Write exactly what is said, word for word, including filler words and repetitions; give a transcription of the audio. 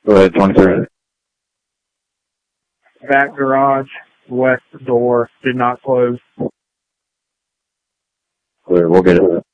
Go ahead, twenty-three. Back garage, west door, did not close. Clear, we'll get it.